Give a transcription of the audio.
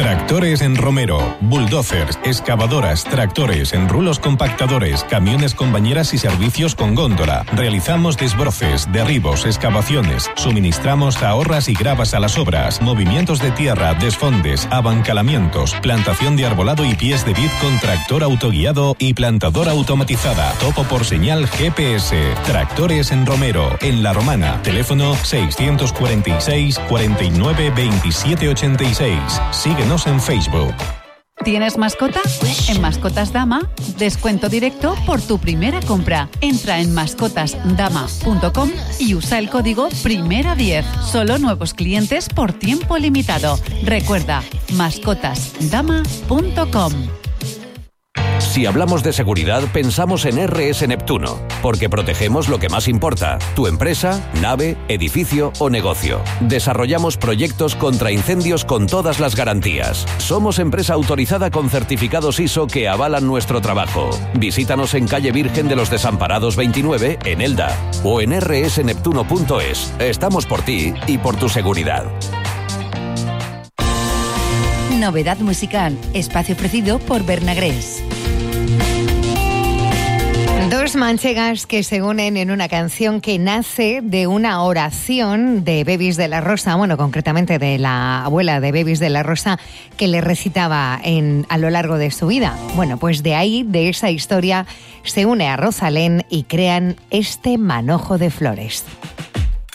Tractores en Romero, bulldozers, excavadoras, tractores, enrulos compactadores, camiones con bañeras y servicios con góndola. Realizamos desbroces, derribos, excavaciones, suministramos zahorras y gravas a las obras, movimientos de tierra, desfondes, abancalamientos, plantación de arbolado y pies de vid con tractor autoguiado y plantadora automatizada. Topo por señal GPS. Tractores en Romero, en La Romana. Teléfono 646 49 27 86. Síguenos en Facebook. ¿Tienes mascota? En Mascotas Dama, descuento directo por tu primera compra. Entra en mascotasdama.com y usa el código PRIMERA10. Solo nuevos clientes por tiempo limitado. Recuerda, mascotasdama.com. Si hablamos de seguridad, pensamos en RS Neptuno, porque protegemos lo que más importa: tu empresa, nave, edificio o negocio. Desarrollamos proyectos contra incendios con todas las garantías. Somos empresa autorizada con certificados ISO que avalan nuestro trabajo. Visítanos en calle Virgen de los Desamparados 29, en Elda, o en rsneptuno.es. Estamos por ti y por tu seguridad. Novedad musical, espacio ofrecido por Bernagrés. Dos manchegas que se unen en una canción que nace de una oración de Bebis de la Rosa, bueno, concretamente de la abuela de Bebis de la Rosa, que le recitaba a lo largo de su vida. Bueno, pues de ahí, de esa historia, se une a Rosalén y crean este Manojo de Flores.